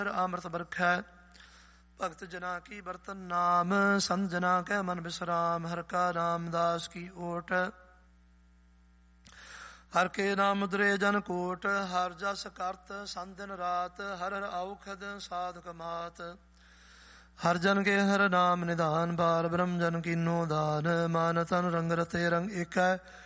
ਅੰਮ੍ਰਿਤ ਬਰਖੈ ਭਗਤ ਜਨਾ ਕੀ ਬਰਤਨ ਨਾਮ ਸੰਤ ਜਨਾ ਕੈ ਮਨ ਬਿਸਰਾਮ ਹਰਿ ਕਾ ਰਾਮਦਾਸ ਕੀ ਓਟ ਹਰਿ ਕੇ ਨਾਮ ਮੁਦਰੇ ਜਨ ਕੋਟ ਹਰਿ ਜਸ ਕਰਤ ਸੰਤ ਦਿਨ ਰਾਤ ਹਰਿ ਹਰਿ ਔਖਦ ਸਾਧਕ ਮਾਤ ਹਰਿ ਜਨ ਕੇ ਹਰਿ ਨਾਮ ਨਿਧਾਨ ਬਾਰ ਬ੍ਰਹਮ ਜਨ ਕੀਨੋ ਦਾਨ ਮਾਨ ਤਨ ਰੰਗ ਰਤੇ ਰੰਗ ਏਕੈ